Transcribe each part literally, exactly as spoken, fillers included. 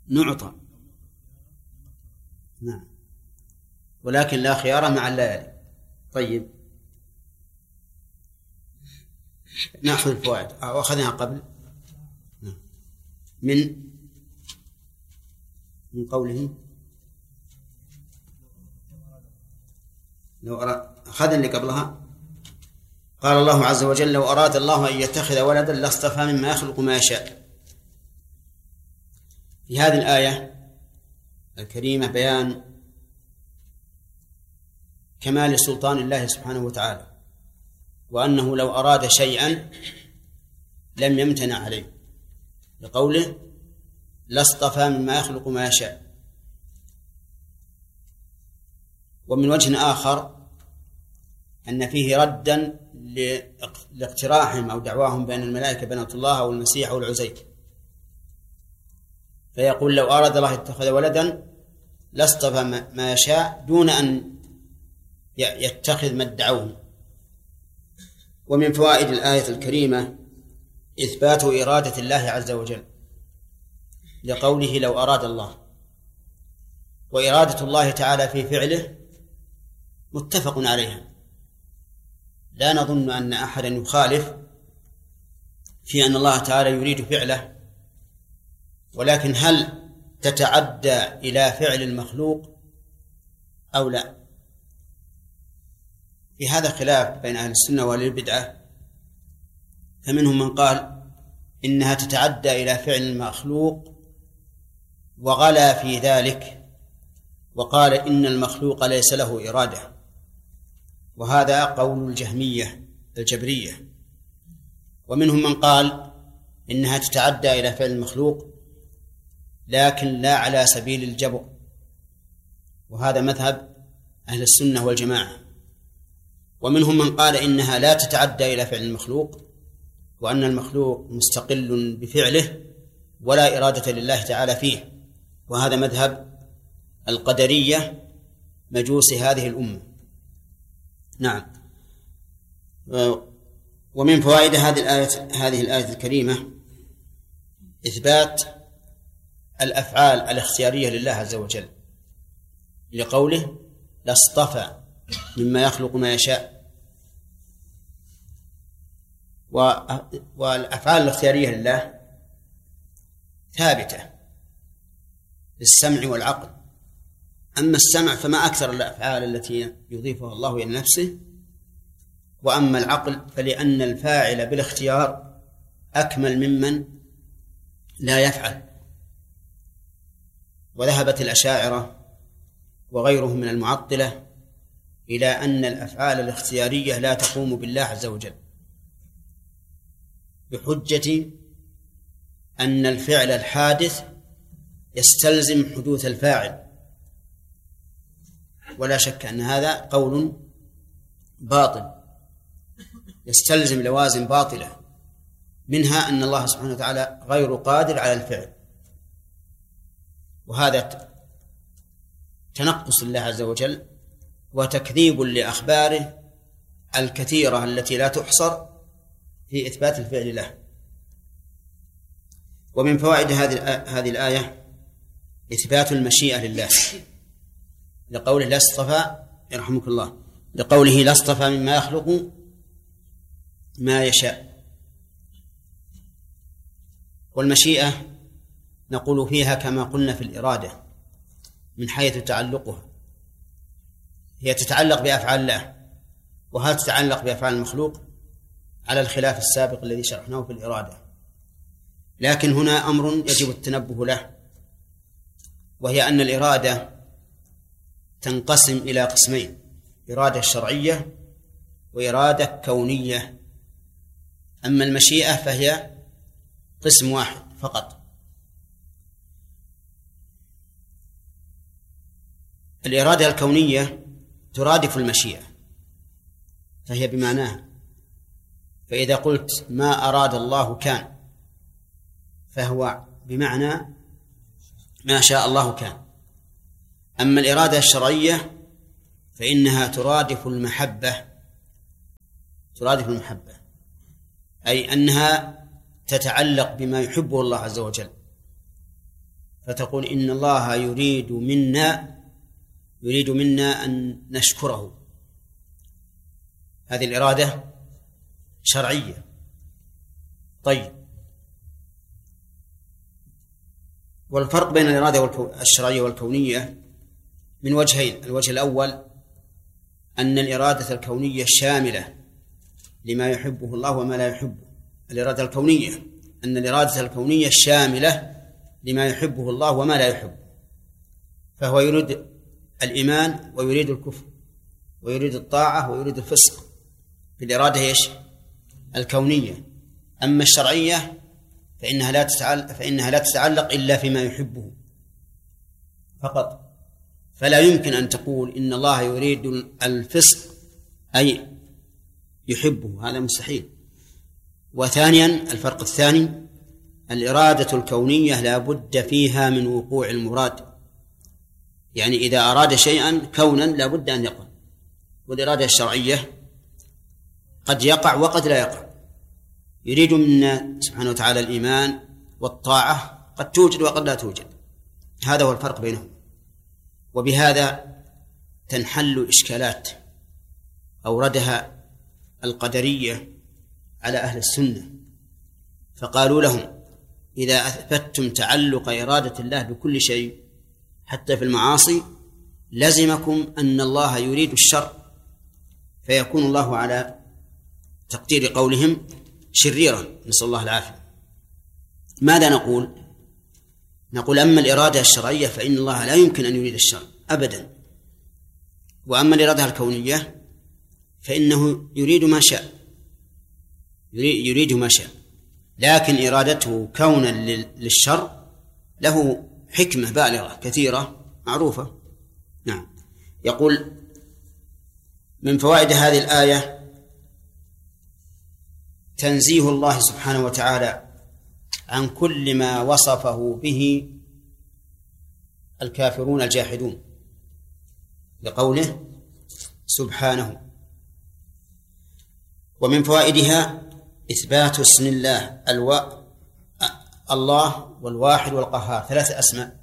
نعطى. نعم، ولكن لا خيار مع الليالي. طيب، نأخذ الفوائد وأخذناها قبل من من قوله لو أراد، أخذنا اللي قبلها. قال الله عز وجل: لو أراد الله أن يتخذ ولدا لاصطفى مما يخلق ما يشاء. في هذه الآية الكريمة بيان كمال سلطان الله سبحانه وتعالى، وأنه لو أراد شيئا لم يمتنع عليه، لقوله: لاصطفى مما يخلق ما يشاء. ومن وجه آخر أن فيه ردا لاقتراحهم أو دعواهم بأن الملائكة بنات الله أو المسيح أو العزير، فيقول: لو أراد الله اتخذ ولدا لاصطفى ما يشاء دون أن يتخذ ما ادعوه. ومن فوائد الآية الكريمة إثبات إرادة الله عز وجل، لقوله: لو أراد الله. وإرادة الله تعالى في فعله متفق عليها، لا نظن أن أحدا يخالف في أن الله تعالى يريد فعله، ولكن هل تتعدى إلى فعل المخلوق أو لا؟ في هذا خلاف بين أهل السنة وأهل البدعة، فمنهم من قال إنها تتعدى إلى فعل المخلوق وغلا في ذلك، وقال إن المخلوق ليس له إرادة، وهذا قول الجهمية الجبرية. ومنهم من قال إنها تتعدى إلى فعل المخلوق لكن لا على سبيل الجبر، وهذا مذهب أهل السنة والجماعة. ومنهم من قال إنها لا تتعدى إلى فعل المخلوق، وأن المخلوق مستقل بفعله ولا إرادة لله تعالى فيه، وهذا مذهب القدرية مجوس هذه الأمة. نعم. ومن فوائد هذه الآية هذه الآية الكريمة إثبات الأفعال الاختيارية لله عز وجل، لقوله: لاصطفى مما يخلق ما يشاء. والأفعال الاختيارية لله ثابتة بالسمع والعقل. أما السمع فما أكثر الأفعال التي يضيفها الله إلى نفسه، وأما العقل فلأن الفاعل بالاختيار أكمل ممن لا يفعل. وذهبت الأشاعرة وغيرهم من المعطلة إلى أن الأفعال الاختيارية لا تقوم بالله عز وجل، بحجة أن الفعل الحادث يستلزم حدوث الفاعل، ولا شك أن هذا قول باطل يستلزم لوازم باطلة، منها أن الله سبحانه وتعالى غير قادر على الفعل، وهذا تنقص الله عز وجل وتكذيب لأخباره الكثيرة التي لا تحصر في إثبات الفعل له. ومن فوائد هذه الآية إثبات المشيئة لله، لقوله: لا اصطفى يرحمك الله لقوله لا اصطفى مما يخلق ما يشاء. والمشيئة نقول فيها كما قلنا في الإرادة من حيث تعلقها، هي تتعلق بأفعال الله، وهل تتعلق بأفعال المخلوق على الخلاف السابق الذي شرحناه في الإرادة. لكن هنا أمر يجب التنبه له، وهي أن الإرادة تنقسم إلى قسمين: إرادة شرعية وإرادة كونية. أما المشيئة فهي قسم واحد فقط. الإرادة الكونية ترادف المشيئة، فهي بمعناها، فإذا قلت ما أراد الله كان، فهو بمعنى ما شاء الله كان. أما الإرادة الشرعية فإنها ترادف المحبة، ترادف المحبة أي أنها تتعلق بما يحبه الله عز وجل، فتقول إن الله يريد منا يريد منا أن نشكره، هذه الإرادة شرعية. طيب، والفرق بين الإرادة الشرعية والكونية من وجهين. الوجه الأول أن الإرادة الكونية شاملة لما يحبه الله وما لا يحبه. الإرادة الكونية أن الإرادة الكونية شاملة لما يحبه الله وما لا يحبه، فهو يريد الإيمان ويريد الكفر ويريد الطاعة ويريد الفسق في الإرادة إيش؟ الكونية. أما الشرعية فإنها لا تتعلق فإنها لا تتعلق إلا فيما يحبه فقط، فلا يمكن أن تقول إن الله يريد الفسق أي يحبه، هذا مستحيل. وثانيا الفرق الثاني الإرادة الكونية لا بد فيها من وقوع المراد، يعني إذا أراد شيئا كونا لا بد أن يقع. والإرادة الشرعية قد يقع وقد لا يقع، يريد منا سبحانه وتعالى الإيمان والطاعة قد توجد وقد لا توجد، هذا هو الفرق بينهم. وبهذا تنحل إشكالات أوردها القدرية على أهل السنة، فقالوا لهم إذا أثبتتم تعلق إرادة الله بكل شيء حتى في المعاصي لزمكم أن الله يريد الشر، فيكون الله على تقدير قولهم شريرا، نسأل الله العافية. ماذا نقول؟ نقول أما الإرادة الشرعية فإن الله لا يمكن أن يريد الشر أبدا، وأما الإرادة الكونية فإنه يريد ما شاء يريد ما شاء لكن إرادته كونا للشر له حكمة بالغة كثيرة معروفة. نعم. يقول من فوائد هذه الآية تنزيه الله سبحانه وتعالى عن كل ما وصفه به الكافرون الجاحدون لقوله سبحانه. ومن فوائدها إثبات اسم الله الو... الله والواحد والقهار، ثلاثة أسماء،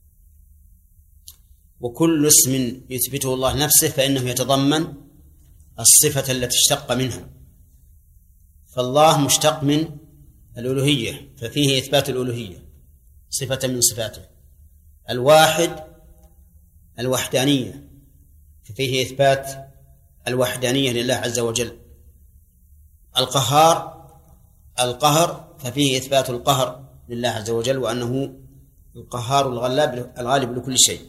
وكل اسم يثبته الله نفسه فإنه يتضمن الصفة التي اشتق منها. فالله مشتق من الألوهية ففيه إثبات الألوهية صفة من صفاته. الواحد الوحدانية ففيه إثبات الوحدانية لله عز وجل. القهار القهر ففيه إثبات القهر لله عز وجل وأنه القهار الغالب الغالب لكل شيء.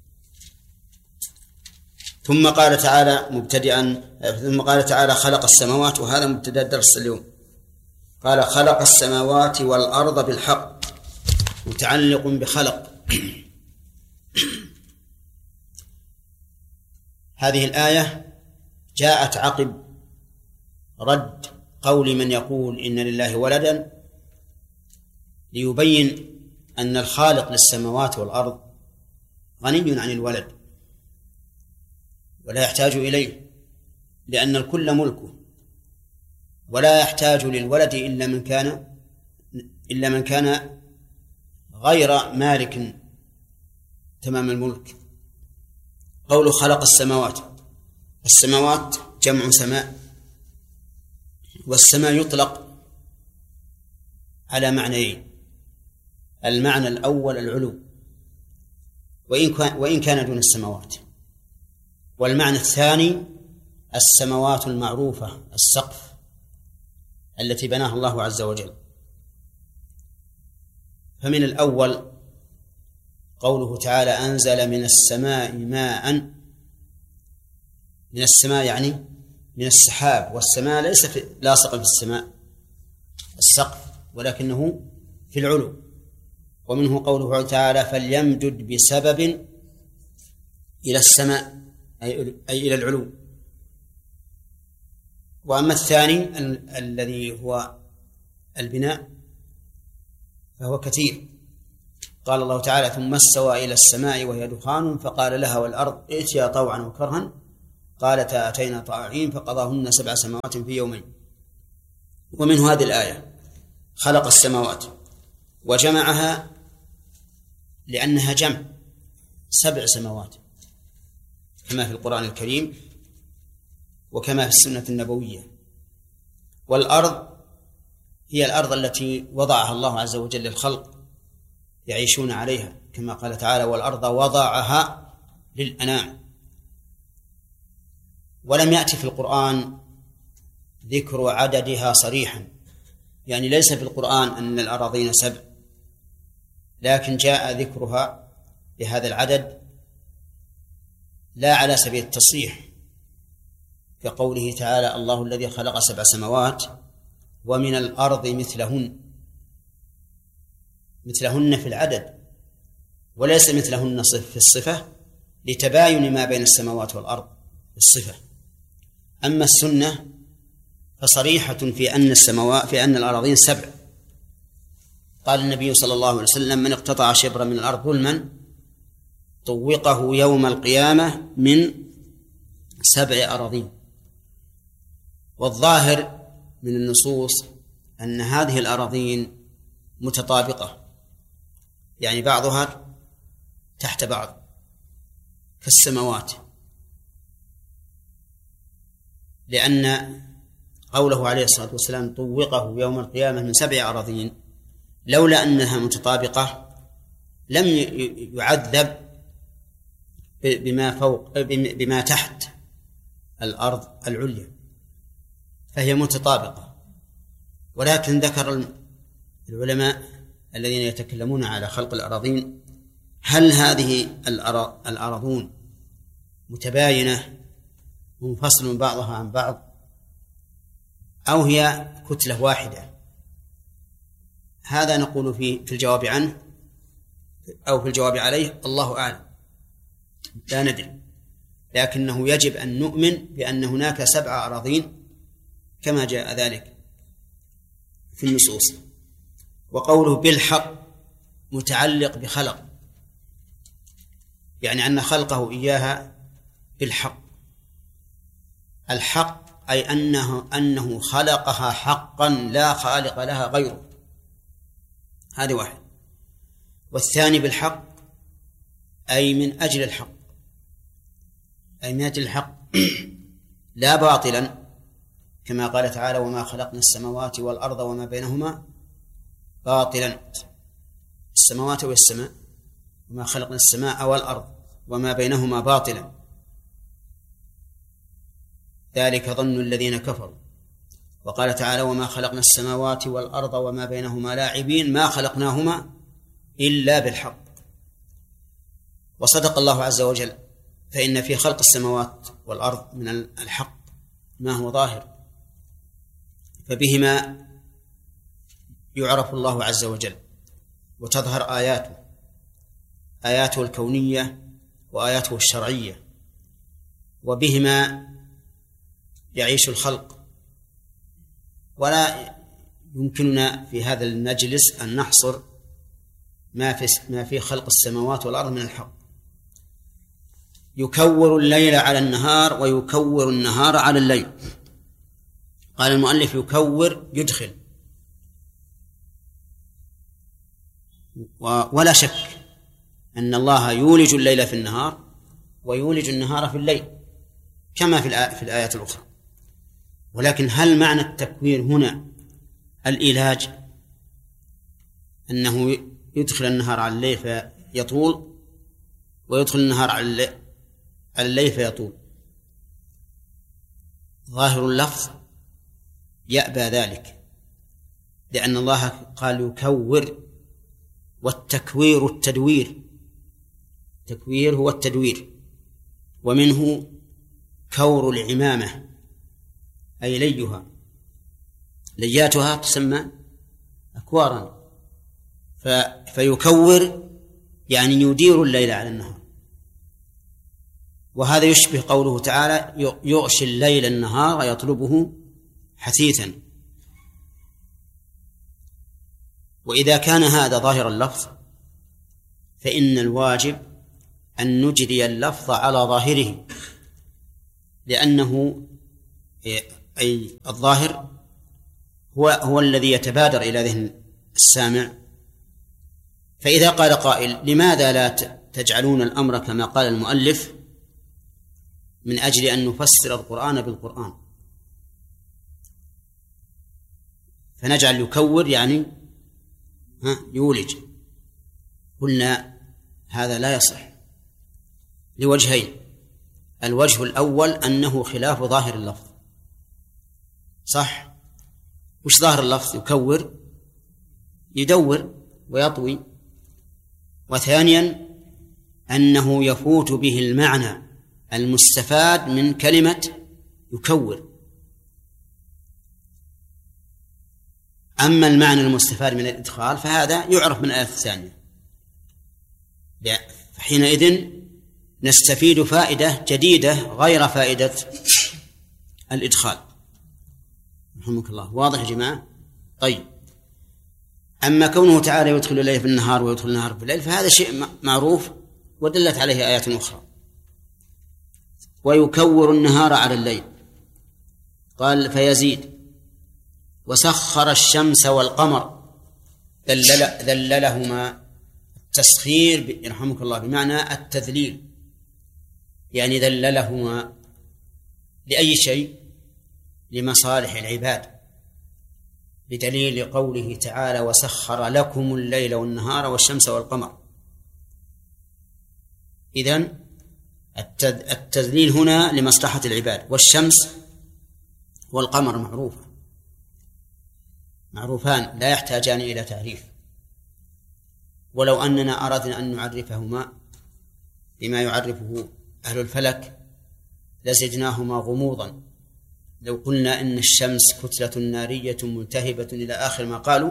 ثم قال تعالى مبتدئا ثم قال تعالى خلق السماوات، وهذا مبتدأ الدرس اليوم. قال خلق السماوات والأرض بالحق، متعلق بخلق. هذه الآية جاءت عقب رد قول من يقول إن لله ولدا، ليبين أن الخالق للسماوات والأرض غني عن الولد ولا يحتاج إليه، لأن الكل ملكه، ولا يحتاج للولد إلا من كان إلا من كان غير مالك تمام الملك. قوله خلق السماوات، السماوات جمع سماء، والسماء يطلق على معنيين: المعنى الأول العلو وإن كان وإن كان دون السماوات، والمعنى الثاني السماوات المعروفة السقف التي بناها الله عز وجل. فمن الأول قوله تعالى أنزل من السماء ماء، من السماء يعني من السحاب، والسماء ليس في لاصقا في السماء السقف ولكنه في العلو. ومنه قوله تعالى فليمدد بسبب إلى السماء أي إلى العلو. وأما الثاني ال- الذي هو البناء فهو كثير. قال الله تعالى ثم استوى إلى السماء وهي دخان فقال لها والأرض ائتيا طوعا وكرها قالتا أتينا طائعين فقضاهن سبع سماوات في يومين. ومنه هذه الآية خلق السماوات، وجمعها لأنها جمع سبع سماوات كما في القرآن الكريم وكما في السنة النبوية. والأرض هي الأرض التي وضعها الله عز وجل للخلق يعيشون عليها، كما قال تعالى: والأرض وضعها للأنام. ولم يأتي في القرآن ذكر عددها صريحا، يعني ليس في القرآن أن الأراضين سبع، لكن جاء ذكرها بهذا العدد لا على سبيل التصريح، كقوله تعالى: الله الذي خلق سبع سماوات ومن الأرض مثلهن، مثلهن في العدد وليس مثلهن في الصفة، لتباين ما بين السماوات والأرض في الصفة. أما السنة فصريحة في أن السماوات في أن الأراضين سبع. قال النبي صلى الله عليه وسلم: من اقتطع شبرا من الأرض ظلما طوقه يوم القيامة من سبع أراضين. والظاهر من النصوص أن هذه الأراضين متطابقة، يعني بعضها تحت بعض كالسماوات، لأن قوله عليه الصلاة والسلام: طوقه يوم القيامة من سبع أراضين، لولا أنها متطابقة لم يعذب بما فوق بما تحت الأرض العليا، فهي متطابقة. ولكن ذكر العلماء الذين يتكلمون على خلق الأراضين: هل هذه الأراضون متباينة منفصل بعضها عن بعض، أو هي كتلة واحدة؟ هذا نقول في في الجواب عنه أو في الجواب عليه الله أعلم، لا ندري، لكنه يجب أن نؤمن بأن هناك سبع أراضين كما جاء ذلك في النصوص. وقوله بالحق متعلق بخلق، يعني أن خلقه إياها بالحق. الحق أي أنه أنه خلقها حقا لا خالق لها غيره، هذا واحد. والثاني بالحق أي من أجل الحق، أي من أجل الحق لا باطلا، كما قال تعالى: وما خلقنا السماوات والأرض وما بينهما باطلا. السماوات والسماء، وما خلقنا السماء والأرض وما بينهما باطلا، ذلك ظن الذين كفروا. وقال تعالى: وما خلقنا السماوات والأرض وما بينهما لاعبين ما خلقناهما إلا بالحق. وصدق الله عز وجل، فإن في خلق السماوات والأرض من الحق ما هو ظاهر، فبهما يعرف الله عز وجل وتظهر آياته، آياته الكونية وآياته الشرعية، وبهما يعيش الخلق. ولا يمكننا في هذا المجلس أن نحصر ما في ما في خلق السماوات والأرض من الحق. يكور الليل على النهار ويكور النهار على الليل. قال المؤلف: يكور يدخل، ولا شك أن الله يولج الليل في النهار ويولج النهار في الليل كما في في الآيات الأخرى. ولكن هل معنى التكوير هنا الإيلاج، أنه يدخل النهار على الليل فيطول ويدخل النهار على الليل فيطول؟ ظاهر اللفظ يأبى ذلك، لأن الله قال يكور، والتكوير التدوير، التكوير هو التدوير، ومنه كور العمامة أي ليها، لياتها تسمى أكوارا. فيكور يعني يدير الليل على النهار. وهذا يشبه قوله تعالى: يغشي الليل النهار يطلبه حثيثا. وإذا كان هذا ظاهر اللفظ فإن الواجب أن نجري اللفظ على ظاهره، لأنه أي الظاهر هو هو الذي يتبادر إلى ذهن السامع فإذا قال قائل لماذا لا تجعلون الأمر كما قال المؤلف من أجل أن نفسر القرآن بالقرآن، فنجعل يكور يعني ها يولج. قلنا هذا لا يصح لوجهين. الوجه الأول أنه خلاف ظاهر اللفظ، صح؟ وش ظاهر اللفظ؟ يكور يدور ويطوي. وثانيا أنه يفوت به المعنى المستفاد من كلمة يكور. أما المعنى المستفاد من الإدخال فهذا يعرف من الآية الثانية، حينئذ نستفيد فائدة جديدة غير فائدة الإدخال. رحمك الله. واضح يا جماعة؟ طيب، أما كونه تعالى يدخل الليل في النهار ويدخل النهار في الليل فهذا شيء معروف ودلت عليه آيات أخرى. ويكور النهار على الليل قال فيزيد. وسخر الشمس والقمر ذلل ذللهما. التسخير يرحمك الله بمعنى التذليل، يعني ذللهما لأي شيء؟ لمصالح العباد، بدليل قوله تعالى وسخر لكم الليل والنهار والشمس والقمر. إذن التذليل هنا لمصلحة العباد. والشمس والقمر معروفة معروفان لا يحتاجان إلى تعريف، ولو أننا أردنا أن نعرفهما بما يعرفه أهل الفلك لزدناهما غموضا. لو قلنا إن الشمس كتلة نارية ملتهبة إلى آخر ما قالوا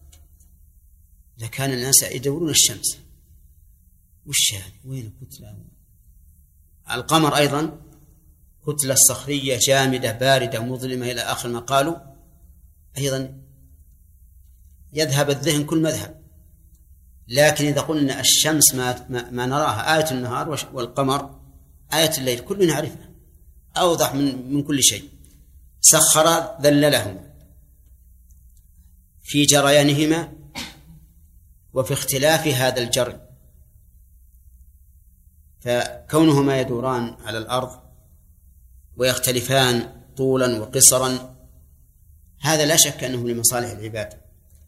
لكان الناس يدورون الشمس وش يعني وين كتلة. القمر أيضا كتلة صخرية جامدة باردة مظلمة إلى آخر ما قالوا، أيضا يذهب الذهن كل مذهب. لكن إذا قلنا الشمس ما, ما, ما نراها آية النهار والقمر آية الليل كلنا نعرفها أوضح من, من كل شيء. سخر ذللهما في جريانهما وفي اختلاف هذا الجري، فكونهما يدوران على الأرض ويختلفان طولا وقصرا هذا لا شك أنه لمصالح العباد.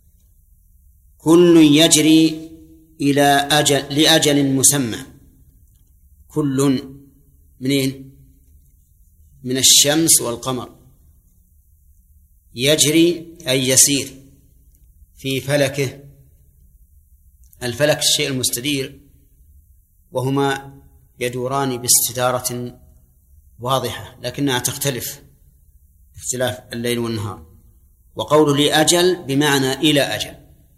كل يجري إلى أجل لأجل مسمى. كل منين؟ من الشمس والقمر. يجري أي يسير في فلكه. الفلك الشيء المستدير، وهما يدوران باستدارة واضحة لكنها تختلف اختلاف الليل والنهار. وقوله لأجل بمعنى إلى أجل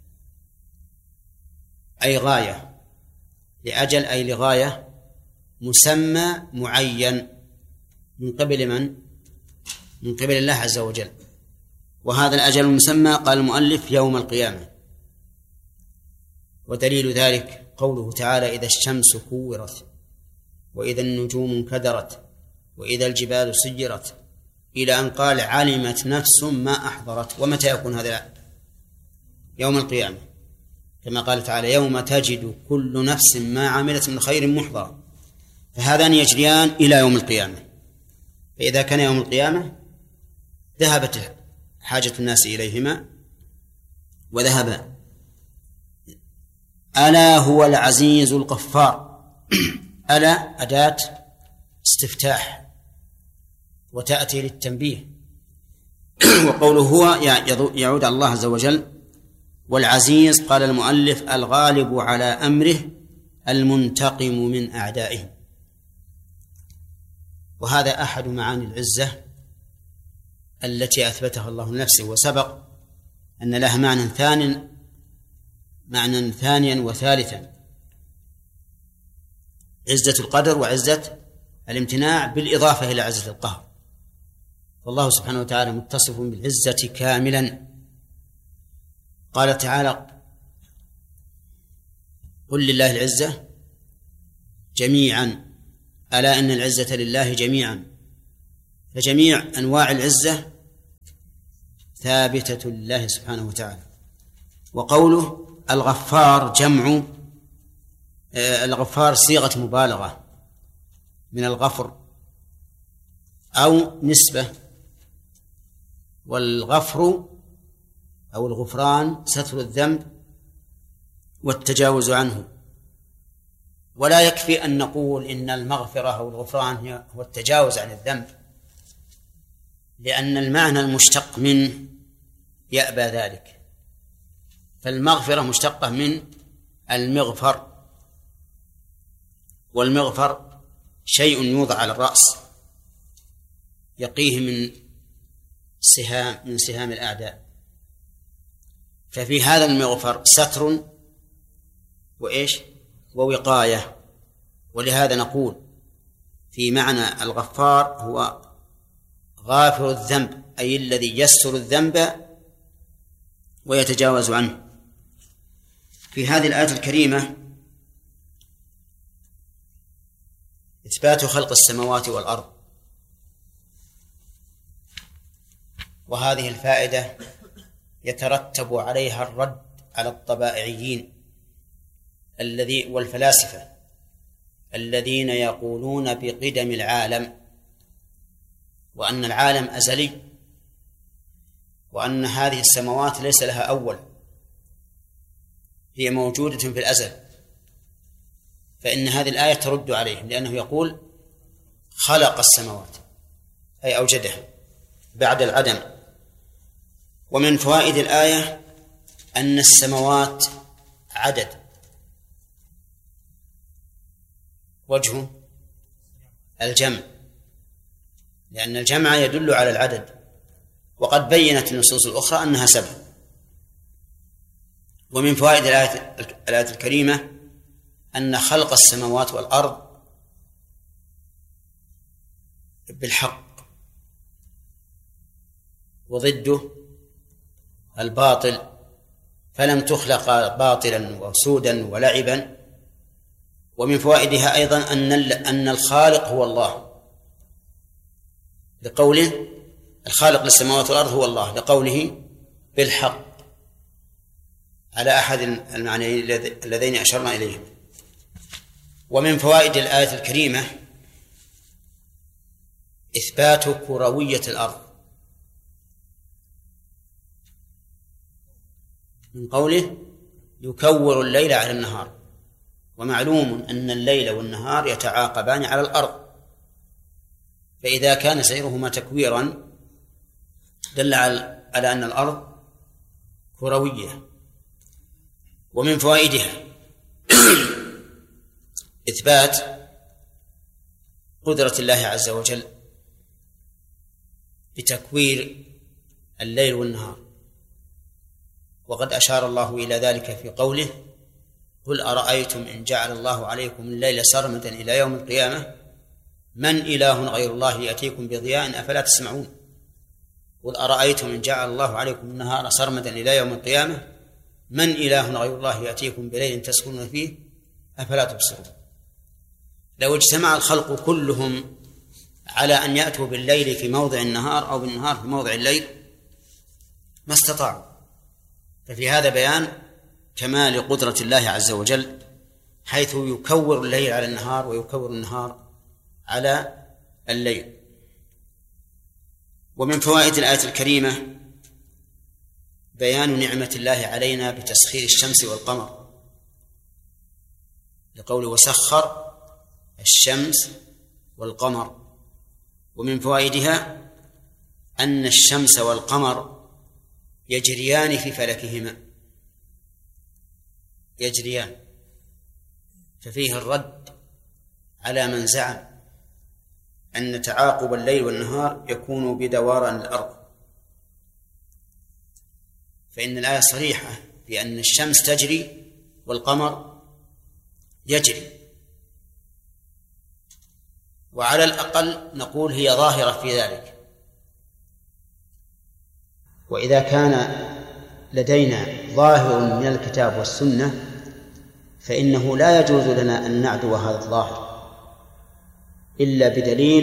أي غاية. لأجل أي لغاية مسمى معين من قبل من؟ من قبل الله عز وجل. وهذا الأجل المسمى قال المؤلف يوم القيامة. ودليل ذلك قوله تعالى إذا الشمس كورت وإذا النجوم انكدرت وإذا الجبال سيرت إلى أن قال علمت نفس ما أحضرت. ومتى يكون هذا؟ يوم القيامة، كما قال تعالى يوم تجد كل نفس ما عملت من خير محضرا. فهذان يجريان إلى يوم القيامة. فإذا كان يوم القيامة ذهبت حاجة الناس إليهما وذهبا. ألا هو العزيز الغفار. ألا أداة استفتاح وتأتي للتنبيه. وقوله هو يعود على الله عز وجل. والعزيز قال المؤلف الغالب على أمره المنتقم من أعدائه. وهذا أحد معاني العزة التي أثبتها الله لنفسه. وسبق أن لها معنى ثاني معنى ثانيا وثالثا: عزة القدر وعزة الامتناع بالإضافة إلى عزة القهر. فالله سبحانه وتعالى متصف بالعزة كاملا. قال تعالى قل لله العزة جميعا ألا إن العزة لله جميعا. فجميع أنواع العزة ثابتة لله سبحانه وتعالى. وقوله الغفار جمع الغفار صيغة مبالغة من الغفر أو نسبة، والغفر أو الغفران ستر الذنب والتجاوز عنه. ولا يكفي أن نقول إن المغفرة أو الغفران هو التجاوز عن الذنب، لأن المعنى المشتق منه يأبى ذلك. فالمغفرة مشتقة من المغفر، والمغفر شيء يوضع على الرأس يقيه من سهام من سهام الأعداء. ففي هذا المغفر ستر وإيش ووقاية. ولهذا نقول في معنى الغفار هو غافر الذنب، أي الذي يستر الذنب ويتجاوز عنه. في هذه الآية الكريمة إثبات خلق السماوات والأرض، وهذه الفائدة يترتب عليها الرد على الطبائعيين الذي والفلاسفة الذين يقولون بقدم العالم، وأن العالم أزلي، وأن هذه السماوات ليس لها أول، هي موجودة في الأزل. فإن هذه الآية ترد عليهم، لأنه يقول خلق السماوات أي أوجدها بعد العدم. ومن فوائد الآية أن السماوات عدد، وجه الجمع، لأن الجمع يدل على العدد، وقد بينت النصوص الأخرى أنها سبع. ومن فوائد الآية, الآية الكريمة أن خلق السماوات والأرض بالحق، وضده الباطل، فلم تخلق باطلا وسودا ولعبا. ومن فوائدها أيضا أن أن الخالق هو الله، لقوله الخالق للسماوات والأرض هو الله، لقوله بالحق، على أحد المعنيين اللذين أشرنا إليهم. ومن فوائد الآية الكريمة إثبات كروية الأرض، من قوله يكور الليل على النهار، ومعلوم أن الليل والنهار يتعاقبان على الأرض، فإذا كان سيرهما تكويرا دل على أن الأرض كروية. ومن فوائدها إثبات قدرة الله عز وجل بتكوير الليل والنهار، وقد أشار الله إلى ذلك في قوله قل أرأيتم إن جعل الله عليكم الليل سرمدا إلى يوم القيامة من إله غير الله يأتيكم بضياء أفلا تسمعون. قل أرأيتم إن جعل الله عليكم النهار سرمدا إلى يوم القيامة من إله غير الله يأتيكم بليل تسكنون فيه أفلا تبصرون. لو اجتمع الخلق كلهم على أن يأتوا بالليل في موضع النهار أو بالنهار في موضع الليل ما استطاعوا. ففي هذا بيان كمال قدرة الله عز وجل، حيث يكور الليل على النهار ويكور النهار على الليل. ومن فوائد الآية الكريمة بيان نعمة الله علينا بتسخير الشمس والقمر، لقوله وسخر الشمس والقمر. ومن فوائدها أن الشمس والقمر يجريان في فلكهما، يجريان، ففيه الرد على من زعم أن تعاقب الليل والنهار يكون بدوران الأرض، فإن الآية صريحة بأن الشمس تجري والقمر يجري، وعلى الأقل نقول هي ظاهرة في ذلك. وإذا كان لدينا ظاهر من الكتاب والسنة فإنه لا يجوز لنا أن نعدو هذا الظاهر إلا بدليل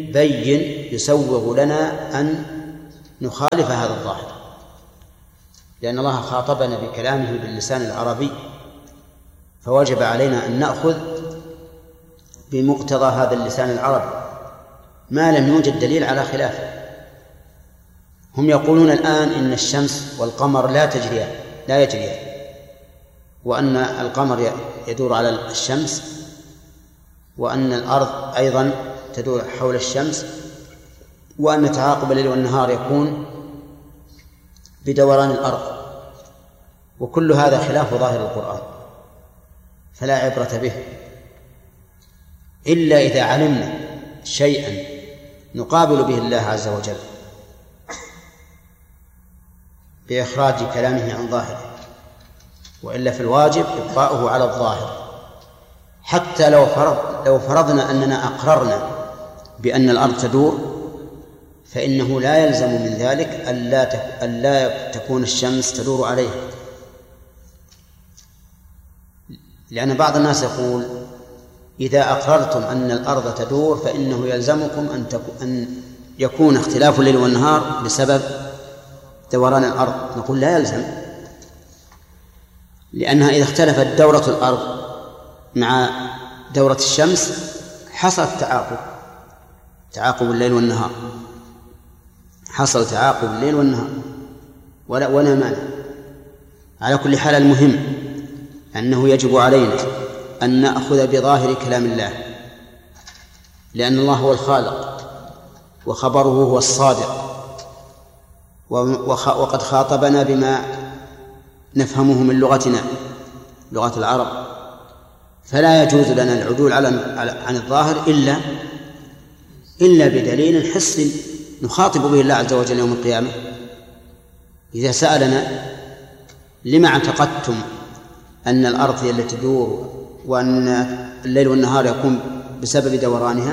بين يسوغ لنا أن نخالف هذا الظاهر. لأن الله خاطبنا بكلامه باللسان العربي، فوجب علينا أن نأخذ بمقتضى هذا اللسان العربي ما لم يوجد دليل على خلافه. هم يقولون الآن إن الشمس والقمر لا تجريان لا يجريان وأن القمر يدور على الشمس، وأن الأرض أيضا تدور حول الشمس، وأن تعاقب الليل والنهار يكون بدوران الأرض، وكل هذا خلاف ظاهر القرآن، فلا عبرة به إلا إذا علمنا شيئا نقابل به الله عز وجل بإخراج كلامه عن ظاهره، وإلا في الواجب إبقاؤه على الظاهر. حتى لو فرض لو فرضنا أننا أقررنا بأن الأرض تدور، فإنه لا يلزم من ذلك ألا ألا تكون الشمس تدور عليها، لأن بعض الناس يقول إذا أقررتم أن الأرض تدور فإنه يلزمكم أن أن يكون اختلاف الليل والنهار بسبب دوران الأرض. نقول لا يلزم، لأنها إذا اختلفت دورة الأرض مع دورة الشمس حصل تعاقب تعاقب الليل والنهار حصل تعاقب الليل والنهار ولا ولا مانع. على كل حال المهم أنه يجب علينا أن نأخذ بظاهر كلام الله، لأن الله هو الخالق وخبره هو الصادق، وقد خاطبنا بما نفهمه من لغتنا لغة العرب، فلا يجوز لنا العدول عن الظاهر إلا إلا بدليل حسن نخاطب به الله عز وجل يوم القيامة. إذا سألنا لما اعتقدتم أن الأرض هي التي تدور وأن الليل والنهار يكون بسبب دورانها،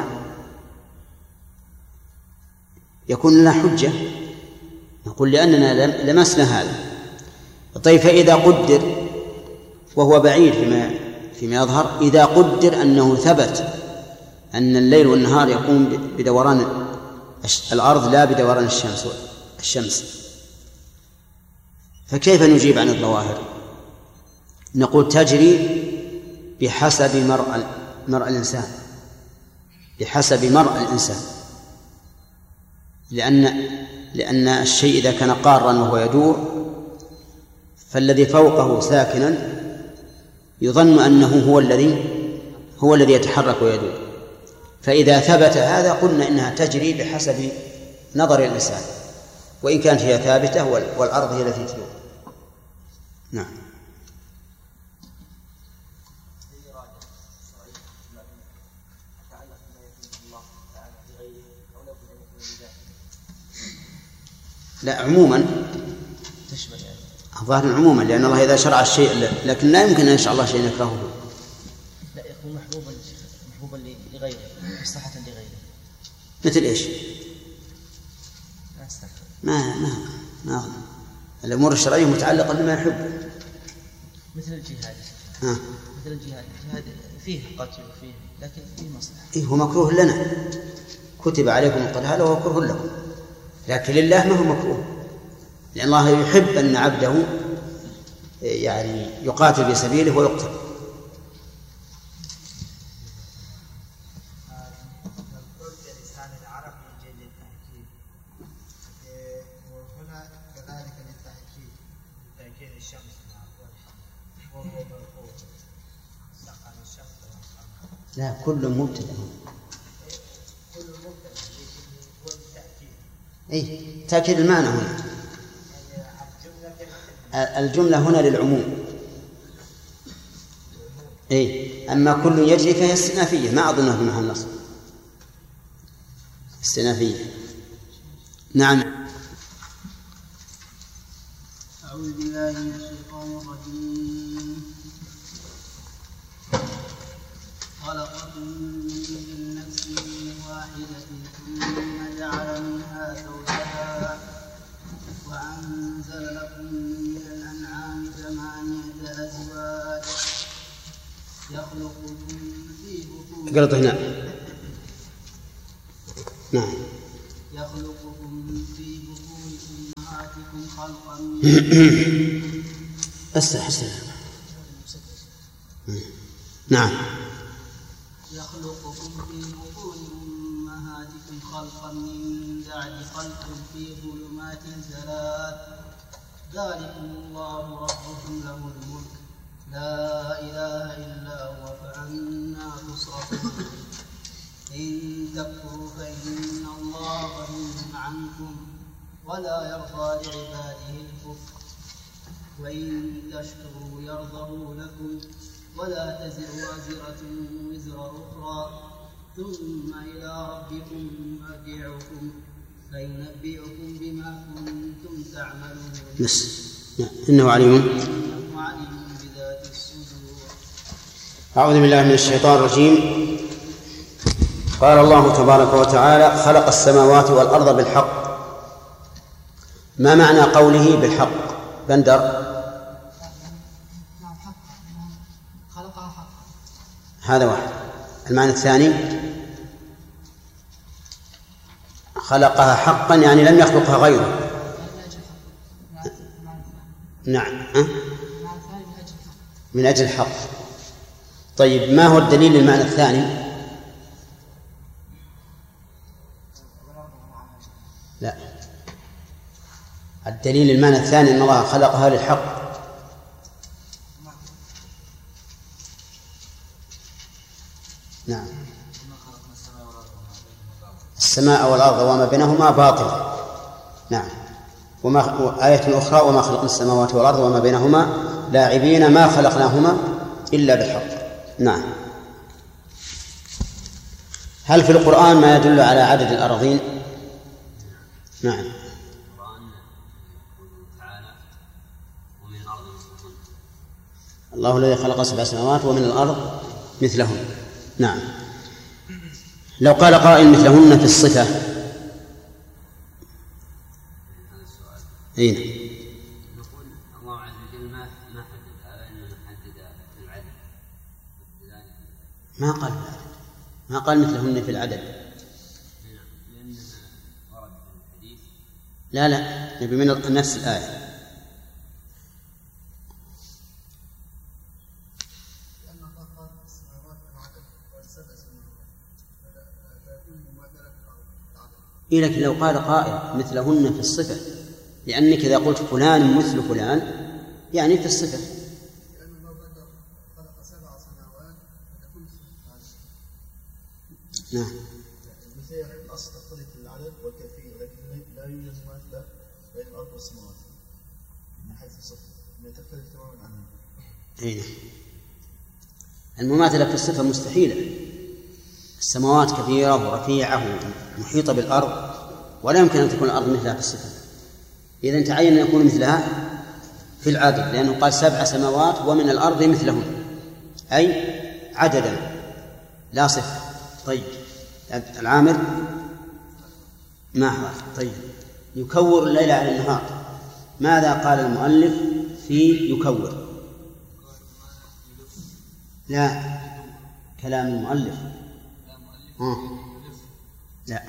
يكون لنا حجة، نقول لأننا لمسنا هذا. طيب فإذا قدر، وهو بعيد فيما فيما يظهر، إذا قدر أنه ثبت أن الليل والنهار يقوم بدوران الأرض لا بدوران الشمس الشمس فكيف نجيب عن الظواهر؟ نقول تجري بحسب مرء مرء الإنسان بحسب مرء الإنسان لأن لأن الشيء إذا كان قارا وهو يدور فالذي فوقه ساكنا يظن أنه هو الذي هو الذي يتحرك ويدور، فإذا ثبت هذا قلنا إنها تجري بحسب نظر الإنسان، وإن كانت هي ثابتة والأرض هي التي تدور. نعم. لا عموما تشمل يعني ظاهر عموما، لأن الله إذا شرع الشيء لكن لا يمكن أن يشرع الله شيء يكرهه. لا يكون محبوبا محبوبا لغيره مصلحة لغيره. مثل إيش؟ ما استفهم. ما ما ما الأمور الشرعية متعلقة بما يحب. مثل الجهاد. ها. مثل الجهاد، الجهاد فيه قتل وفيه لكن فيه مصلحة. إيه هو مكروه لنا، كتب عليكم القتال وهو كره لكم، لكن لله ما هو مكروه، لأن الله يحب أن عبده يعني يقاتل في سبيله ويقتل. لا كل مبتدأ. أي تأكيد المعنى هنا، الجملة هنا للعموم. أي أما كل يجري فهي استئنافية، ما أظنها بمحل نصب، استئنافية. نعم. أعوذ بالله من الشيطان الرجيم. خلقكم من نفس واحدة ثم جعل منها زوجها وأنزل لكم من الأنعام ثمانية أزواج يخلقكم في بطون قرط هنا. نعم. يخلقكم في بطون أمهاتكم خلقا من استحسن. نعم. يخلقكم في بطون أمهاتكم خلقا من بعد خلق في ظلمات ثلاث ذلكم الله ربكم له الملك لا إله إلا هو فأنا تصرفون إن تكفروا فإن الله غني عنكم ولا يرضى لعباده الكفر وإن تشكروا يرضه لكم ولا تزر وازرة وزر أخرى ثم إلى ربكم مرجعكم فينبئكم بما كنتم تعملون. بس إنه عليم إنه عليم بذات الصدور. أعوذ بالله من الشيطان الرجيم. قال الله تبارك وتعالى خلق السماوات والأرض بالحق. ما معنى قوله بالحق؟ بندر. هذا واحد. المعنى الثاني خلقها حقا يعني لم يخلقها غيره. نعم من أجل الحق. طيب ما هو الدليل للمعنى الثاني؟ لا الدليل للمعنى الثاني أن الله خلقها للحق. نعم السماء والأرض وما بينهما باطل. نعم وما آية أخرى وما خلقنا السماوات والأرض وما بينهما لاعبين ما خلقناهما إلا بالحق. نعم. هل في القرآن ما يدل على عدد الأراضين؟ نعم. الله الذي خلق سبع سماوات ومن الأرض مثلهن. نعم. لو قال قائل مثلهن في الصفة أين؟ نقول الله عز وجل ما ما حدد هذا إنما حدد العدد. ما قال ما قال مثلهن في العدد. لأنها ورد في الحديث. لا لا نبي من نفس الآية. إيه لكن لو قال قائل مثلهن في الصفة لأنك إذا قلت فلان مثل فلان يعني في الصفة. نعم. المثال الأصل تختلف العدد والكثير ولكن لا يوجد مماثلة بين الأرض والسماوات من حيث الصفة لا تختلف تماما عنها. أين المماثلة في الصفة مستحيلة. السماوات كبيرة ورفيعة ومحيطة بالأرض ولا يمكن أن تكون الأرض مثلها في الصفة. إذن تعين أن يكون مثلها في العدد لأنه قال سبع سماوات ومن الأرض مثلهن أي عددا لا صفة. طيب العامل ما هو؟ طيب يكور الليل على النهار ماذا قال المؤلف في يكور؟ لا كلام المؤلف. آه. لا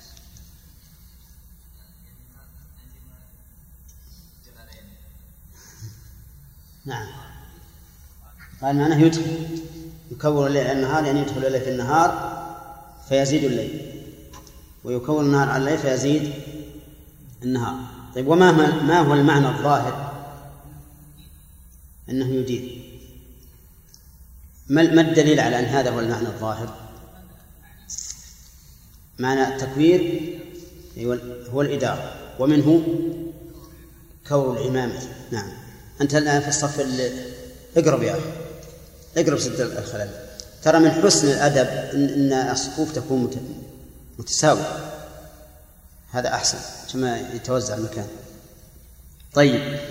نعم قال معناه يدخل يكور الليل على النهار يعني يدخل الليل في النهار فيزيد الليل ويكور النهار على الليل فيزيد النهار. طيب وما ما هو المعنى الظاهر؟ أنه يدير. ما الدليل على أن هذا هو المعنى الظاهر؟ معنى التكوير هو الإدارة ومنه كور الإمامة. نعم. أنت الآن في الصف اقرب يا أخي اقرب سد الخلل. ترى من حسن الأدب إن الصفوف تكون متساوية هذا أحسن كما يتوزع المكان. طيب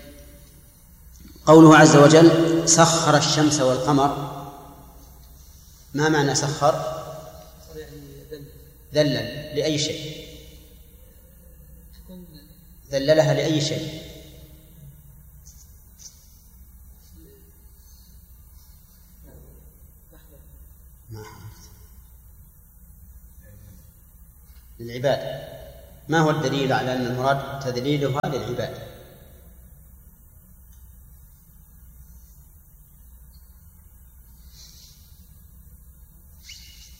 قوله عز وجل سخر الشمس والقمر ما معنى سخر؟ ذلل لأي شيء؟ ذللها لأي شيء؟ للعباد. ما هو الدليل على أن المراد تذليلها للعباد؟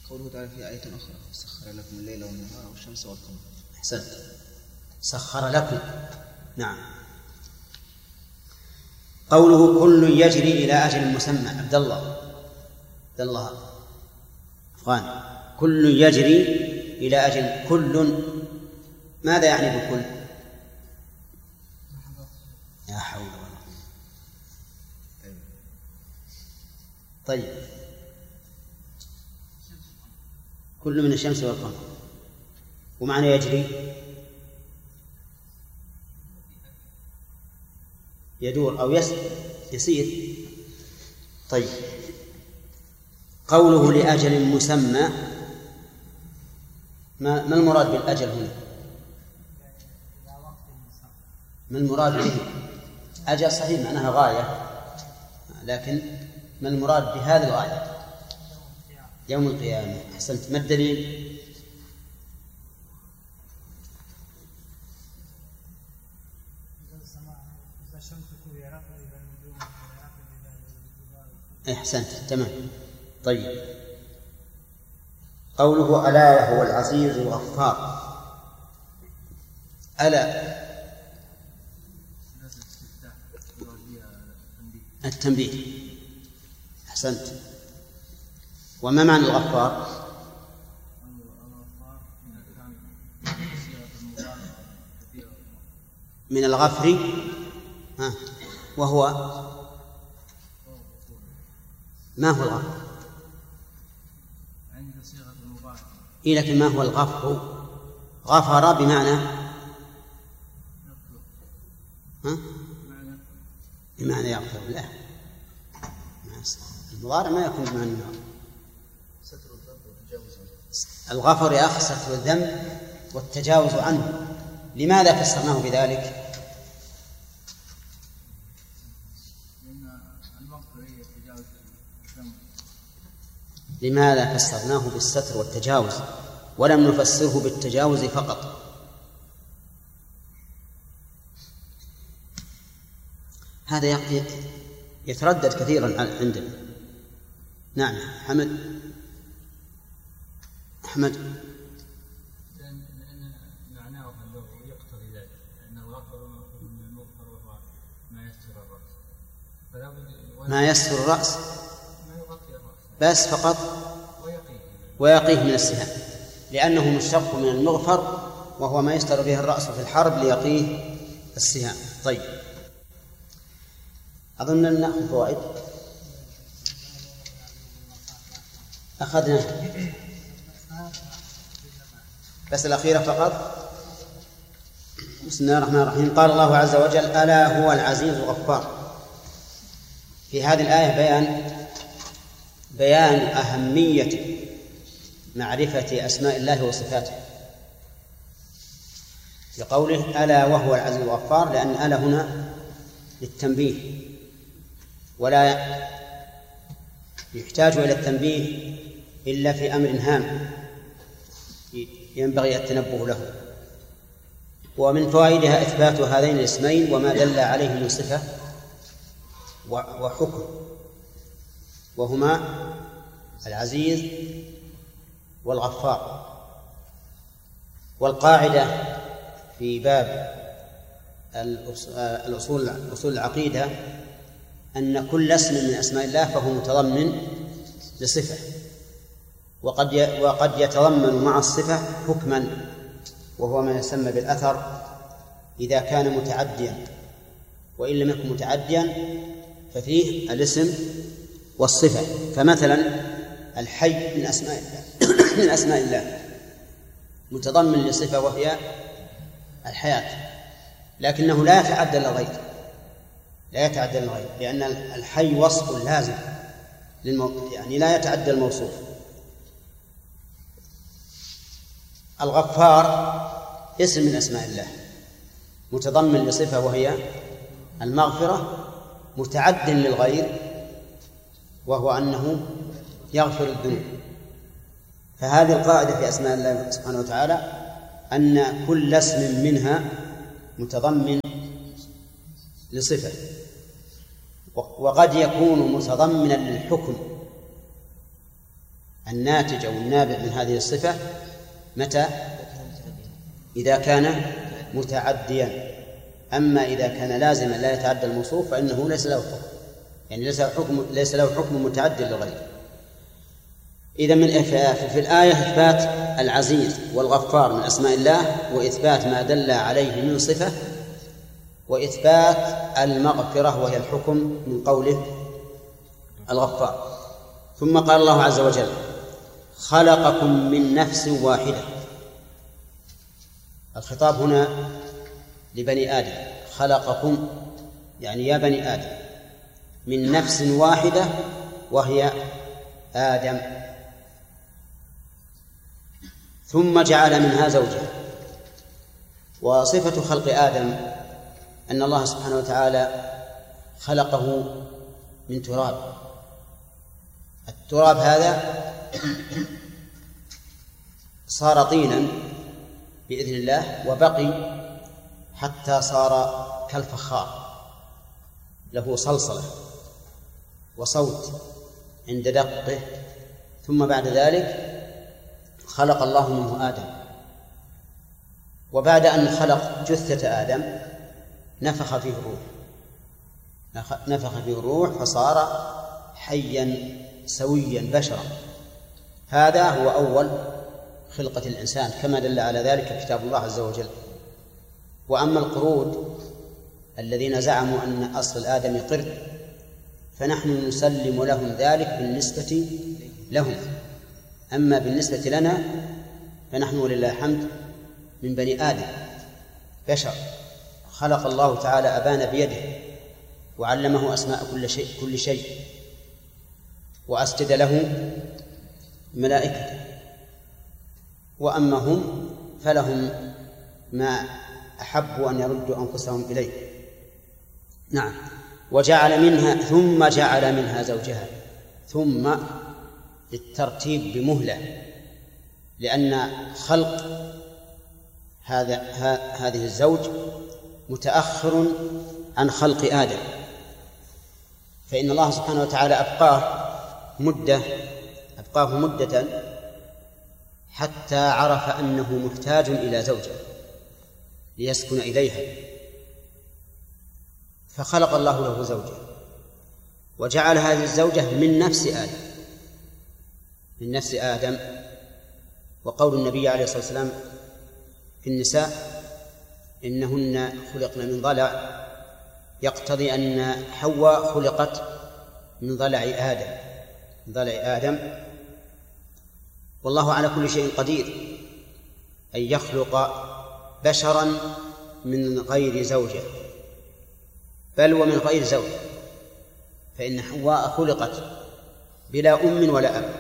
قوله تعالى في آية أخرى سخر لكم الليل والنهار والشمس والقمر. أحسنت، سخر لكم. نعم. قوله كل يجري إلى أجل مسمى. عبد الله عبد الله أفغان، كل يجري إلى أجل، كل ماذا يعني بكل؟ يا حول ولا قوة. طيب، كل من الشمس والقمر، ومعنى يجري يدور أو يسير. طيب، قوله لأجل مسمى، ما ما المراد بالأجل هنا؟ ما المراد به؟ أجل صحيح معناها غاية، لكن ما المراد بهذه الغاية؟ يوم القيامة. أحسنت. ما الدليل؟ أحسنت، تمام. طيب، قوله ألا وهو العزيز الغفار، ألا التنبيه. أحسنت. وما معنى الغفار؟ من الغفر، ها، وهو ما هو الغفر؟ إيه، لكن ما هو الغفر؟ غفر بمعنى ها؟ بمعنى يغفر. لا، المضارع ما يكون بمعنى الغفر. الغفر يا أخي ستر الذنب والتجاوز عنه. لماذا فسرناه بذلك؟ لماذا فسرناه بالستر والتجاوز ولم نفسره بالتجاوز فقط؟ هذا يتردد كثيرا عندنا. نعم حمد أحمد. لأن معناه أنه يقتضي ذلك، لأن الغفر من المغفر وهو ما يستر الرأس، فلا بد ما يستر الرأس ما يغطي الرأس بس فقط ويقيه ويقيه من السهام، لأنه مشتق من المغفر وهو ما يستر به الرأس في الحرب ليقيه السهام. طيب، أظن أن نأخذ فوائد أخذنا بس الأخيرة فقط. بسم الله الرحمن الرحيم. قال الله عز وجل ألا هو العزيز الغفار. في هذه الآية بيان بيان أهمية معرفة أسماء الله وصفاته، لقوله ألا وهو العزيز الغفار، لأن ألا هنا للتنبيه، ولا يحتاج إلى التنبيه إلا في أمر هام ينبغي التنبه له. ومن فوائدها إثبات هذين الاسمين وما دل عليه من صفة وحكم، وهما العزيز والغفار. والقاعدة في باب الأصول أصول العقيدة أن كل اسم من أسماء الله فهو متضمن لصفة، وقد وقد يتضمن مع الصفة حكما، وهو ما يسمى بالأثر إذا كان متعديا، وإن لم يكن متعديا ففيه الاسم والصفة. فمثلا الحي من أسماء الله من أسماء الله متضمن لصفة وهي الحياة، لكنه لا يتعدى للغير، لا يتعدى للغير لأن الحي وصف لازم للمو... يعني لا يتعدى الموصوف. الغفار اسم من أسماء الله متضمن لصفة وهي المغفرة، متعد للغير وهو أنه يغفر الذنوب. فهذه القاعدة في أسماء الله سبحانه وتعالى أن كل اسم منها متضمن لصفة، وقد يكون متضمنا للحكم الناتج أو النابع من هذه الصفة متى؟ إذا كان متعديا. أما إذا كان لازما لا يتعدى الموصوف فإنه ليس له حكم، يعني ليس له حكم ليس له حكم متعدي لغيره. إذا من في الآية إثبات العزيز والغفار من أسماء الله، وإثبات ما دل عليه من صفة، وإثبات المغفرة وهي الحكم من قوله الغفار. ثم قال الله عز وجل: خلقكم من نفس واحدة. الخطاب هنا لبني آدم، خلقكم يعني يا بني آدم من نفس واحدة وهي آدم، ثم جعل منها زوجها. وصفة خلق آدم أن الله سبحانه وتعالى خلقه من تراب. التراب هذا صار طينا بإذن الله، وبقي حتى صار كالفخار، له صلصلة وصوت عند دقه. ثم بعد ذلك خلق الله منه آدم، وبعد أن خلق جثة آدم نفخ فيه الروح نفخ فيه الروح فصار حيا سويا بشرا. هذا هو أول خلقة الإنسان كما دل على ذلك كتاب الله عز وجل. وأما القرود الذين زعموا أن أصل آدم قرد فنحن نسلم لهم ذلك بالنسبة لهم، أما بالنسبة لنا فنحن ولله الحمد من بني آدم بشر. خلق الله تعالى أبانا بيده وعلمه أسماء كل شيء كل شيء وأسجد له ملائكته، وأما هم فلهم ما أحبوا أن يردوا أنفسهم إليه. نعم. وجعل منها ثم جعل منها زوجها، ثم للترتيب بمهلة، لأن خلق هذا هذه الزوج متأخر عن خلق آدم، فإن الله سبحانه وتعالى أبقاه مدة أبقاه مدة حتى عرف أنه محتاج إلى زوجة ليسكن إليها، فخلق الله له زوجة وجعل هذه الزوجة من نفس آدم من نفس آدم وقول النبي عليه الصلاة والسلام في النساء: إنهن خلقن من ضلع، يقتضي أن حواء خلقت من ضلع آدم من ضلع آدم والله على كل شيء قدير، أن يخلق بشرا من غير زوجة، بل ومن غير زوج، فإن حواء خلقت بلا أم ولا أب.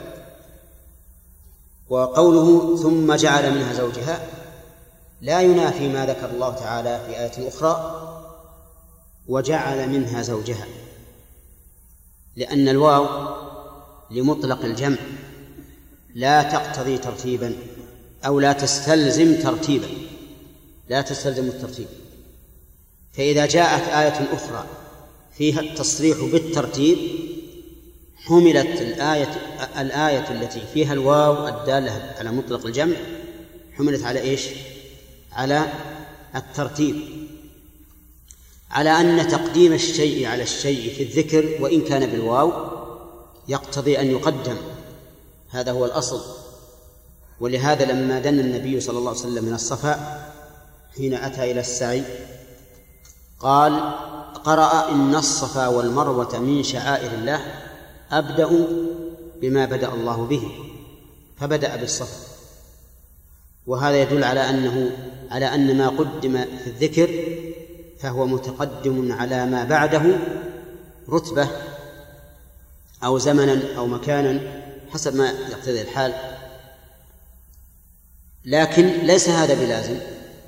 وقوله ثم جعل منها زوجها لا ينافي ما ذكر الله تعالى في آية أخرى: وجعل منها زوجها، لأن الواو لمطلق الجمع لا تقتضي ترتيبا أو لا تستلزم ترتيبا لا تستلزم الترتيب. فإذا جاءت آية أخرى فيها التصريح بالترتيب حملت الآية الآية التي فيها الواو الدالة على مطلق الجمع حملت على إيش؟ على الترتيب، على أن تقديم الشيء على الشيء في الذكر وإن كان بالواو يقتضي أن يقدم، هذا هو الأصل. ولهذا لما دنا النبي صلى الله عليه وسلم من الصفا حين أتى إلى السعي قال: قرأ إن الصفا والمروة من شعائر الله أبدأ بما بدأ الله به، فبدأ بالصفا. وهذا يدل على أنه على أن ما قدم في الذكر فهو متقدم على ما بعده رتبة أو زمنا أو مكانا حسب ما يقتضي الحال، لكن ليس هذا بلازم،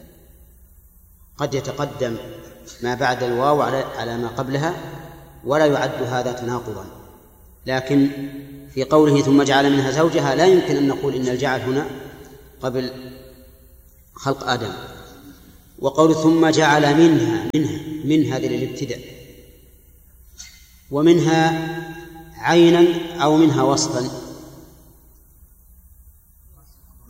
قد يتقدم ما بعد الواو على ما قبلها ولا يعد هذا تناقضا. لكن في قوله ثم جعل منها زوجها لا يمكن أن نقول إن الجعل هنا قبل خلق آدم. وقول ثم جعل منها منها من هذه للابتداء، ومنها عينا أو منها وصفا،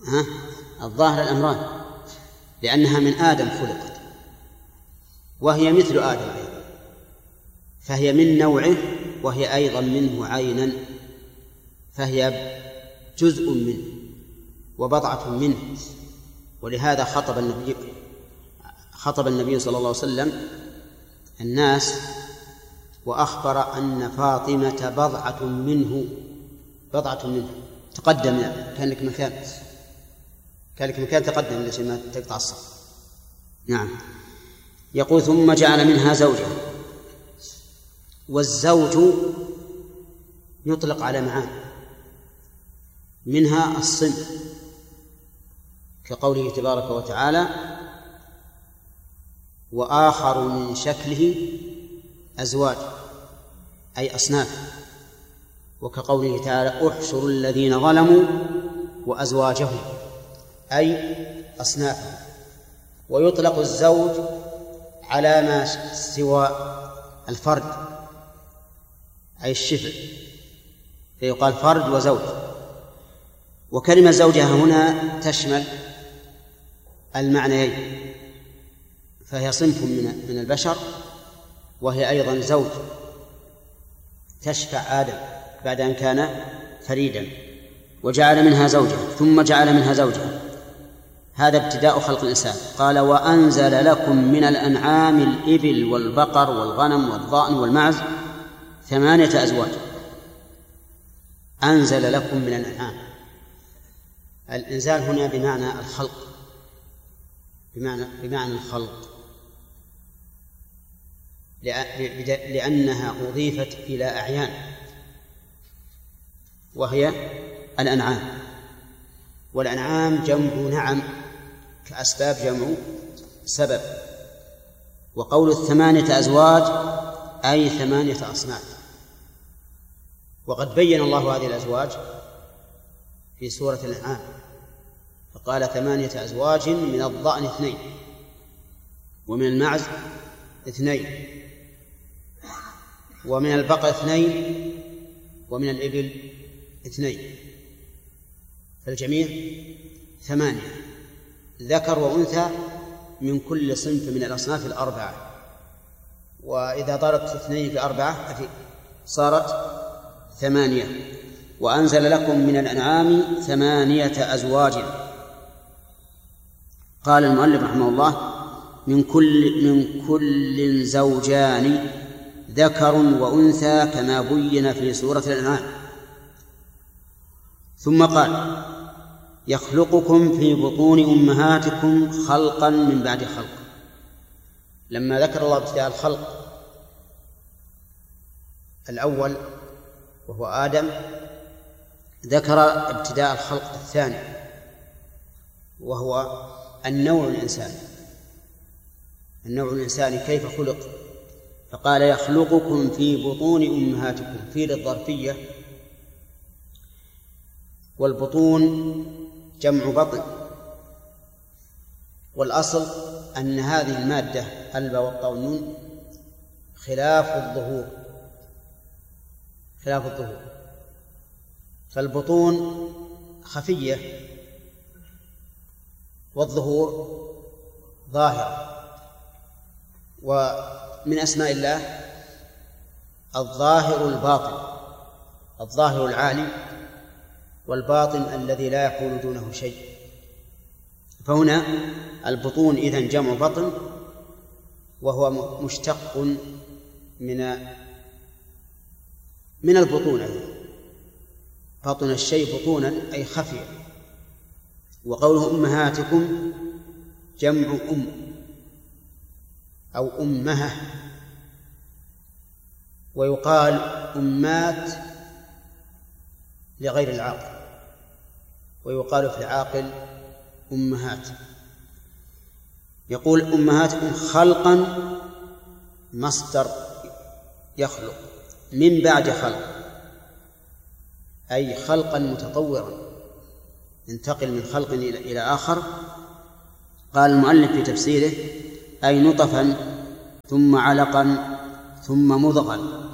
ها؟ الظاهر الأمران، لأنها من آدم خلقت وهي مثل آدم أيضا، فهي من نوعه وهي أيضا منه عينا، فهي جزء منه وبضعة منه. ولهذا خطب النبي خطب النبي صلى الله عليه وسلم الناس وأخبر أن فاطمة بضعة منه بضعة منه تقدم، كان لك مكان كان لك مكان تقدم ليش ما تقطع الصف. نعم. يقول ثم جعل منها زوجها. والزوج يطلق على معاني، منها الصنف كقوله تبارك وتعالى وآخر من شكله أزواج أي أصناف، وكقوله تعالى احشروا الذين ظلموا وأزواجهم أي أصنافهم. ويطلق الزوج على ما سوى الفرد أي الشفع، فيقال فرد وزوج. وكلمة زوجها هنا تشمل المعنيين، فهي صنف من البشر وهي أيضا زوج تشفع آدم بعد أن كان فريدا. وجعل منها زوجها ثم جعل منها زوجها، هذا ابتداء خلق الإنسان. قال وأنزل لكم من الأنعام الإبل والبقر والغنم والضأن والمعز ثمانية أزواج. أنزل لكم من الأنعام، الإنزال هنا بمعنى الخلق، بمعنى, بمعنى الخلق لأنها أضيفت إلى أعيان وهي الأنعام، والأنعام جمع نعم كأسباب جمع سبب. وقول الثمانية أزواج أي ثمانية أصناف، وقد بين الله هذه الأزواج في سورة الأنعام فقال ثمانية أزواج من الضأن اثنين ومن المعز اثنين ومن البقر اثنين ومن الإبل اثنين، فالجميع ثمانية ذكر وأنثى من كل صنف من الأصناف الأربعة. وإذا ضربت اثنين في أربعة صارت ثمانية. وأنزل لكم من الأنعام ثمانية أزواج. قال المؤلف رحمه الله من كل من كل زوجان ذكر وأنثى كما بين في سورة الأنعام. ثم قال يخلقكم في بطون أمهاتكم خلقا من بعد خلق. لما ذكر الله ابتداء الخلق الأول وهو آدم ذكر ابتداء الخلق الثاني وهو النوع الإنساني. النوع الإنساني كيف خلق؟ فقال يخلقكم في بطون أمهاتكم، في للظرفية، والبطون جمع بطن، والأصل أن هذه المادة الباء والطاء والنون خلاف الظهور خلاف الظهور فالبطون خفية والظهور ظاهر. ومن أسماء الله الظاهر الباطن، الظاهر العالي والباطن الذي لا يحول دونه شيء. فهنا البطون إذن جمع بطن، وهو مشتق من من البطون أيضا، بطن الشيء بطونا أي خفيا. وقوله أمهاتكم جمع أم أو أمها، ويقال أمات لغير العاقل، ويقال في العاقل أمهات. يقول أمهاتكم خلقا مصدر يخلق من بعد خلق، أي خلقا متطورا ينتقل من خلق إلى آخر. قال المؤلف في تفسيره أي نطفا ثم علقا ثم مضغا.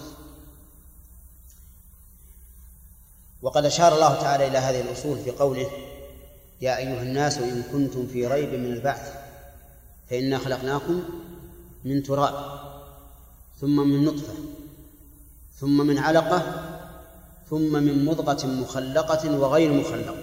وقد أشار الله تعالى إلى هذه الأصول في قوله يا أيها الناس إن كنتم في ريب من البعث فإنا خلقناكم من تراب ثم من نطفة ثم من علقة ثم من مضغة مخلقة وغير مخلقة.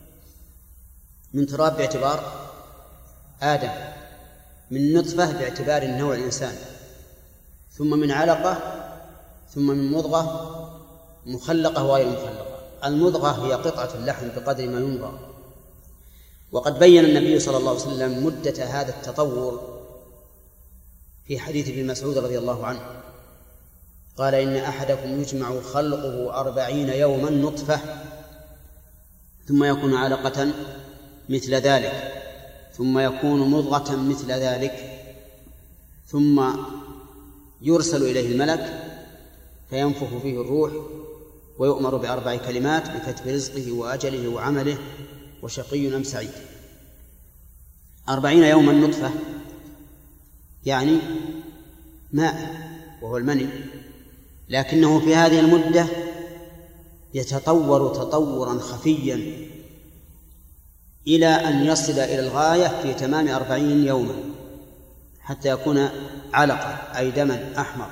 من تراب باعتبار آدم، من نطفة باعتبار النوع الإنسان، ثم من علقة، ثم من مضغة مخلقة وغير مخلقة. المضغة هي قطعة اللحم بقدر ما يمضغ. وقد بين النبي صلى الله عليه وسلم مدة هذا التطور في حديث ابن مسعود رضي الله عنه، قال إن أحدكم يجمع خلقه أربعين يوما نطفة ثم يكون علقة مثل ذلك ثم يكون مضغة مثل ذلك ثم يرسل إليه الملك فينفخ فيه الروح ويؤمر بأربع كلمات بكتب رزقه وأجله وعمله وشقي أم سعيد. أربعين يوما نطفة يعني ماء وهو المني، لكنه في هذه المدة يتطور تطورا خفيا إلى أن يصل إلى الغاية في تمام أربعين يوما حتى يكون علقة أي دما أحمر.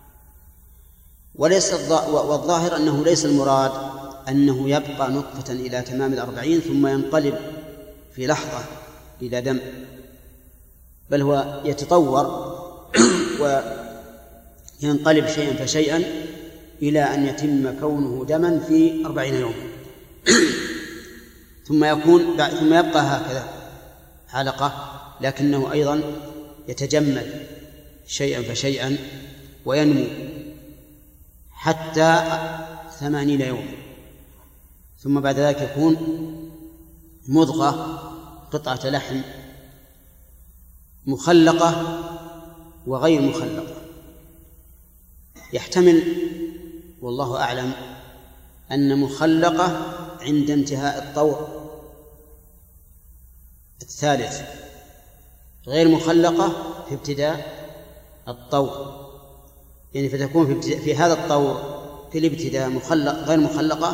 وليس والظاهر أنه ليس المراد أنه يبقى نطفة إلى تمام الأربعين ثم ينقلب في لحظة إلى دم، بل هو يتطور وينقلب شيئا فشيئا إلى أن يتم كونه دما في أربعين يوما ثم يكون ثم يبقى هكذا علقة، لكنه أيضا يتجمد شيئا فشيئا وينمو حتى ثمانين يوما، ثم بعد ذلك يكون مضغة قطعة لحم مخلقة وغير مخلقة. يحتمل والله أعلم أن مخلقة عند انتهاء الطور الثالث، غير مخلقة في ابتداء الطور، يعني فتكون في, في هذا الطور في الابتداء مخلق غير مخلقة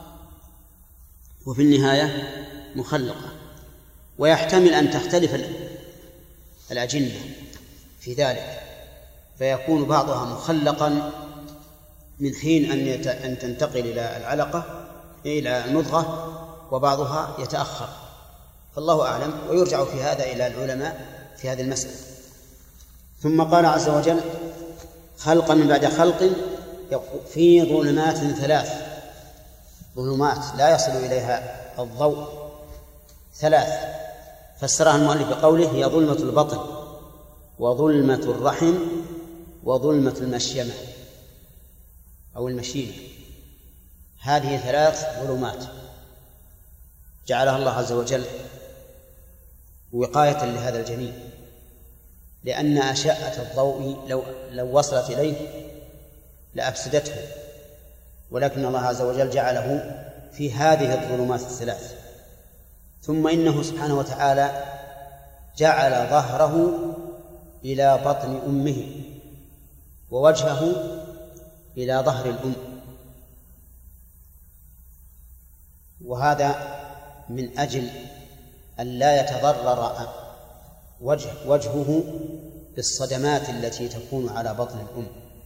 وفي النهاية مخلقة. ويحتمل أن تختلف الأجنة في ذلك، فيكون بعضها مخلقا من حين أن أن تنتقل إلى العلقة إلى المضغة، وبعضها يتأخر، فالله أعلم. ويرجع في هذا إلى العلماء في هذه المسألة. ثم قال عز وجل خلقا من بعد خلق في ظلمات ثلاث، ظلمات لا يصل إليها الضوء ثلاث، فسرها المؤلف بقوله هي ظلمة البطن وظلمة الرحم وظلمة المشيمة أو المشيمة. هذه ثلاث ظلمات جعلها الله عز وجل وقاية لهذا الجنين، لأن أشعة الضوء لو, لو وصلت إليه لأفسدته، ولكن الله عز وجل جعله في هذه الظلمات الثلاث. ثم إنه سبحانه وتعالى جعل ظهره إلى بطن أمه ووجهه إلى ظهر الأم، وهذا من أجل أن لا يتضرر وجه وجهه بالصدمات التي تكون على بطن الأم،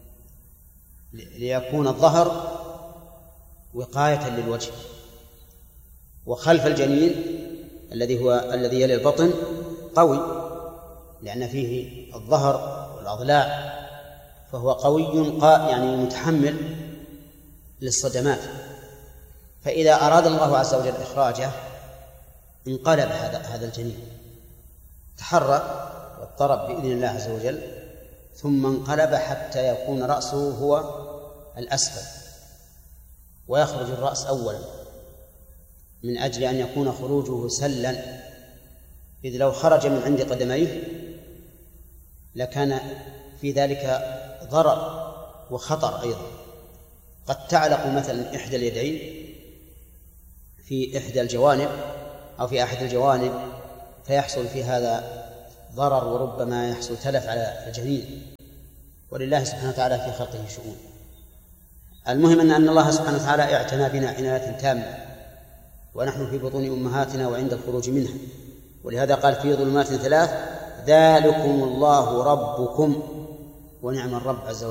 ليكون الظهر وقاية للوجه. وخلف الجنين الذي هو الذي يلي البطن قوي، لأن فيه الظهر والأضلاع، فهو قوي يعني متحمل للصدمات. فإذا أراد الله عز وجل إخراجه انقلب هذا هذا الجنين، تحرك واضطرب بإذن الله عز وجل، ثم انقلب حتى يكون رأسه هو الأسفل، ويخرج الرأس أولا من أجل أن يكون خروجه سلا، إذ لو خرج من عند قدميه لكان في ذلك ضرر وخطر أيضا. قد تعلق مثلا إحدى اليدين في إحدى الجوانب أو في أحد الجوانب فيحصل في هذا ضرر، وربما يحصل تلف على الجنين، ولله سبحانه وتعالى في خلقه شؤون. المهم أن الله سبحانه وتعالى اعتنى بنا عناية تامة، ونحن في بطون أمهاتنا وعند الخروج منها. ولهذا قال في ظلمات ثلاث ذلكم الله ربكم ونعم الرب عز وجل.